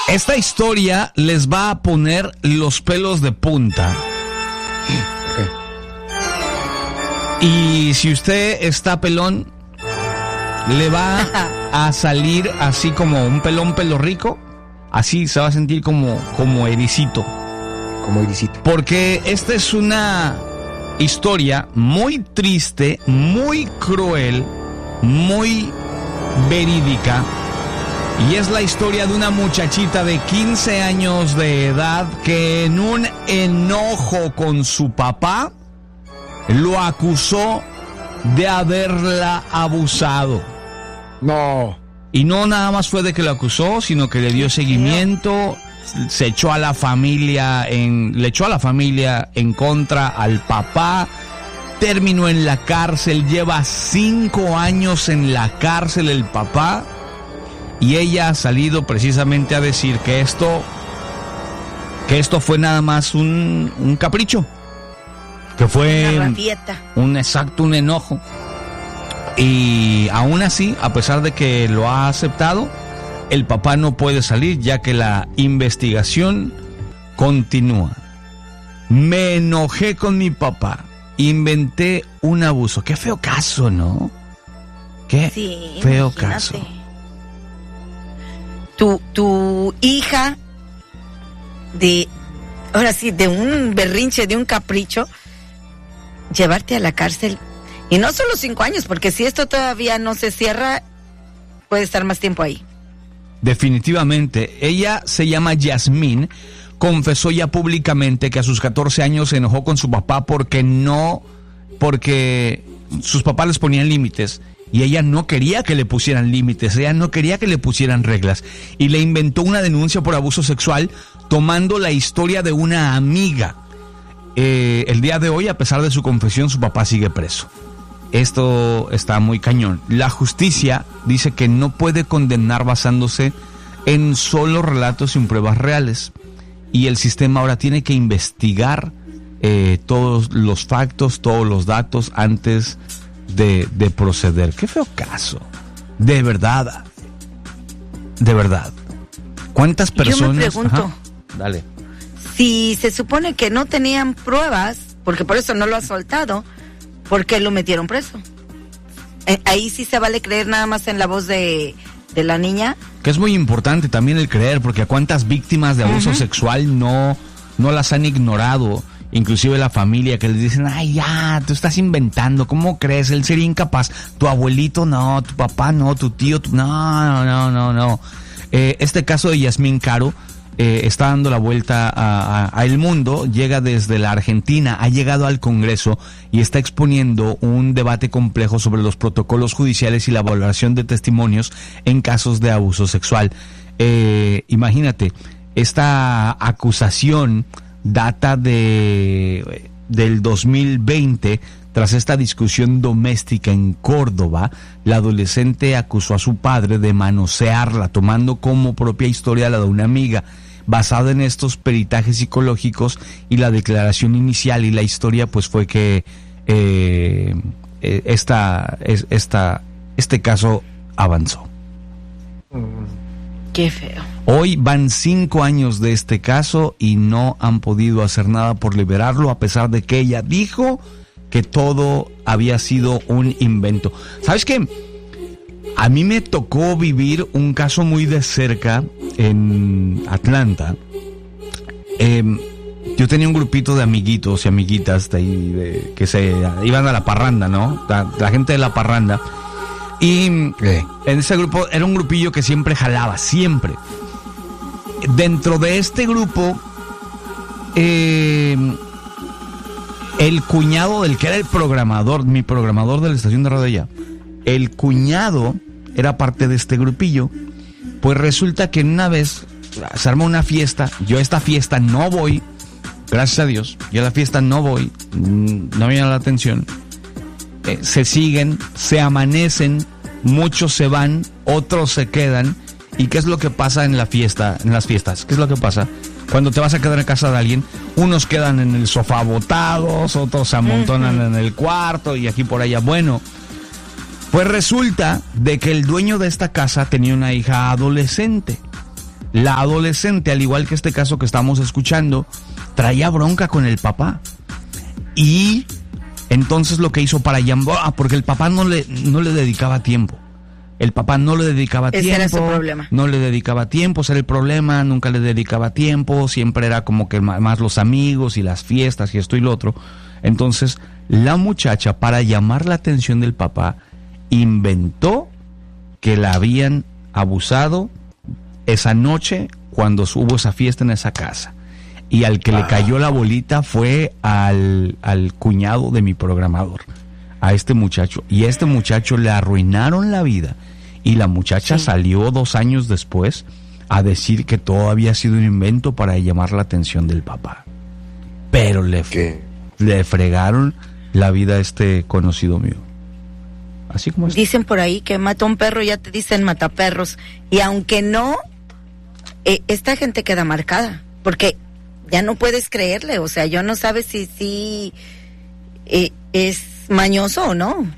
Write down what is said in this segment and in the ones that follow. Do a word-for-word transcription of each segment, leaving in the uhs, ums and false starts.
Esta historia les va a poner los pelos de punta. Okay. Y si usted está pelón, le va a salir así como un pelón pelo rico. Así se va a sentir como, como ericito. Como ericito. Porque esta es una historia muy triste, muy cruel, muy verídica. Y es la historia de una muchachita de quince años de edad que en un enojo con su papá lo acusó de haberla abusado. No. Y no nada más fue de que lo acusó, sino que le dio seguimiento, se echó a la familia en, le echó a la familia en contra al papá, terminó en la cárcel, lleva cinco años en la cárcel el papá. Y ella ha salido precisamente a decir que esto, que esto fue nada más un, un capricho, que fue un exacto, un enojo. Y aún así, a pesar de que lo ha aceptado, el papá no puede salir ya que la investigación continúa. Me enojé con mi papá, inventé un abuso. Qué feo caso, ¿no? Qué sí, feo imagínate. caso. Tu, tu hija de, ahora sí, de un berrinche, de un capricho, llevarte a la cárcel. Y no solo cinco años, porque si esto todavía no se cierra, puede estar más tiempo ahí. Definitivamente. Ella se llama Yasmín, confesó ya públicamente que a sus catorce años se enojó con su papá porque no, porque sus papás les ponían límites. Y ella no quería que le pusieran límites, ella no quería que le pusieran reglas. Y le inventó una denuncia por abuso sexual tomando la historia de una amiga. Eh, el día de hoy, a pesar de su confesión, su papá sigue preso. Esto está muy cañón. La justicia dice que no puede condenar basándose en solo relatos sin pruebas reales. Y el sistema ahora tiene que investigar eh, todos los factos, todos los datos antes De, de proceder. Qué feo caso. De verdad. De verdad. ¿Cuántas personas? Yo me pregunto. Ajá, dale. Si se supone que no tenían pruebas, porque por eso no lo ha soltado, ¿por qué lo metieron preso? Eh, ahí sí se vale creer nada más en la voz de, de la niña. Que es muy importante también el creer, porque a cuántas víctimas de abuso uh-huh. sexual no, no las han ignorado. Inclusive la familia que les dicen, ay ya, tú estás inventando, ¿cómo crees? Él sería incapaz, tu abuelito no, tu papá no, tu tío, tu... no, no, no, no. Eh, este caso de Yasmín Caro eh, está dando la vuelta a, a, a el mundo, llega desde la Argentina, ha llegado al Congreso y está exponiendo un debate complejo sobre los protocolos judiciales y la valoración de testimonios en casos de abuso sexual. Eh, imagínate, esta acusación data de del dos mil veinte. Tras esta discusión doméstica en Córdoba, la adolescente acusó a su padre de manosearla, tomando como propia historia la de una amiga. Basada en estos peritajes psicológicos y la declaración inicial y la historia, pues fue que eh, esta, esta, este caso avanzó. Qué feo. Hoy van cinco años de este caso y no han podido hacer nada por liberarlo, a pesar de que ella dijo que todo había sido un invento. ¿Sabes qué? A mí me tocó vivir un caso muy de cerca en Atlanta. Eh, yo tenía un grupito de amiguitos y amiguitas de ahí de, que se iban a la parranda, ¿no? La, la gente de la parranda. Y eh, en ese grupo era un grupillo que siempre jalaba, siempre. Dentro de este grupo, eh, el cuñado del que era el programador, mi programador de la estación de radio allá, el cuñado era parte de este grupillo. Pues resulta que una vez se arma una fiesta, yo a esta fiesta no voy, gracias a Dios, yo a la fiesta no voy, no me llama la atención. Eh, se siguen, se amanecen, muchos se van, otros se quedan. ¿Y qué es lo que pasa en la fiesta, en las fiestas? ¿Qué es lo que pasa? Cuando te vas a quedar en casa de alguien, unos quedan en el sofá botados, otros se amontonan uh-huh. en el cuarto y aquí por allá. Bueno, pues resulta de que el dueño de esta casa tenía una hija adolescente. la adolescente, al igual que este caso que estamos escuchando, traía bronca con el papá. Y entonces lo que hizo para llamar, ah, porque el papá no le, no le dedicaba tiempo. El papá no le dedicaba Ese tiempo. era su problema. No le dedicaba tiempo, ese era el problema, nunca le dedicaba tiempo, siempre era como que más los amigos y las fiestas y esto y lo otro. Entonces, la muchacha, para llamar la atención del papá, inventó que la habían abusado esa noche cuando hubo esa fiesta en esa casa. Y al que ah. le cayó la bolita fue al, al cuñado de mi programador, a este muchacho. Y a este muchacho le arruinaron la vida. Y la muchacha sí. salió dos años después a decir que todo había sido un invento para llamar la atención del papá. Pero le, le fregaron la vida a este conocido mío. Así como es. Dicen por ahí que mata un perro, ya te dicen mataperros. Y aunque no, eh, esta gente queda marcada. Porque ya no puedes creerle. O sea, yo no sabes si, si eh, es mañoso o no.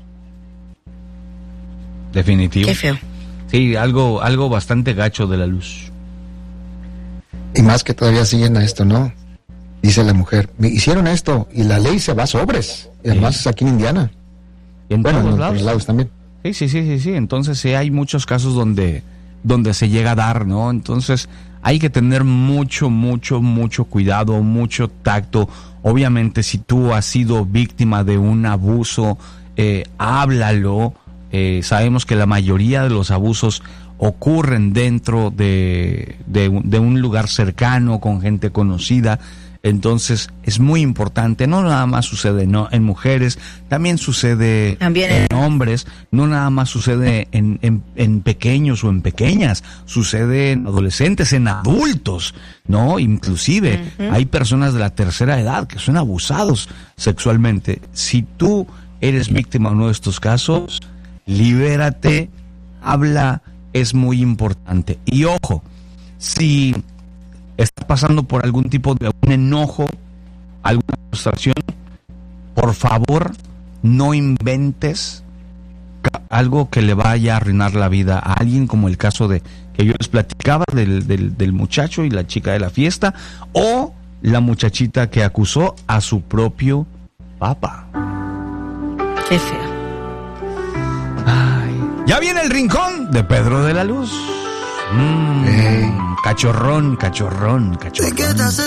Definitivo. Qué feo. Sí, algo, algo bastante gacho de la luz. Y más que todavía siguen a esto, ¿no? Dice la mujer, me hicieron esto y la ley se va a sobres. Y además sí. es aquí en Indiana. Y en bueno, todos en lados. otros lados también. Sí, sí, sí, sí, sí. Entonces sí hay muchos casos donde, donde se llega a dar, ¿no? Entonces hay que tener mucho, mucho, mucho cuidado, mucho tacto. Obviamente si tú has sido víctima de un abuso, eh, háblalo. Eh, sabemos que la mayoría de los abusos ocurren dentro de, de, de un lugar cercano, con gente conocida. Entonces es muy importante, no nada más sucede no, en mujeres, también sucede también en hombres, no nada más sucede en, en, en pequeños o en pequeñas, sucede en adolescentes, en adultos, ¿no? Inclusive uh-huh. hay personas de la tercera edad que son abusados sexualmente. Si tú eres víctima de uno de estos casos, libérate, habla, es muy importante. Y ojo, si estás pasando por algún tipo de un enojo, alguna frustración, por favor, no inventes algo que le vaya a arruinar la vida a alguien, como el caso de que yo les platicaba del, del, del muchacho y la chica de la fiesta, o la muchachita que acusó a su propio papá. Qué feo. Ay, ya viene el rincón de Pedro de la Luz. Mm, hey. Cachorrón, cachorrón, cachorrón.